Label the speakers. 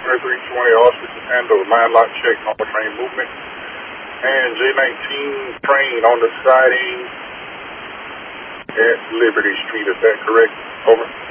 Speaker 1: Mercury 20 auspices handle line lock check on the train movement. And J19 train on the siding at Liberty Street. Is that correct? Over.